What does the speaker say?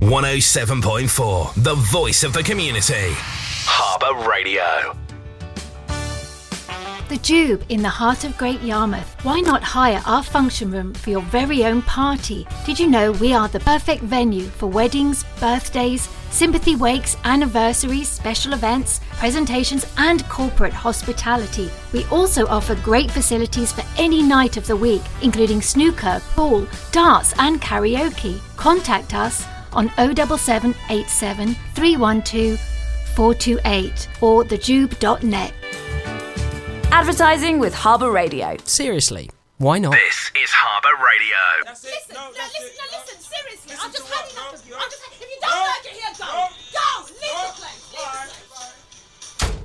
107.4, the voice of the community. Harbour Radio. The Jube in the heart of Great Yarmouth. Why not hire our function room for your very own party? Did you know we are the perfect venue for weddings, birthdays, sympathy wakes, anniversaries, special events, presentations and corporate hospitality. We also offer great facilities for any night of the week, including snooker, pool, darts and karaoke. Contact us on 077 87 312 428 or thejube.net. Advertising with Harbour Radio. Seriously, why not? This is Harbour Radio. Listen, seriously. I'm just having enough of you. If you don't like it here, go. Go, leave the place.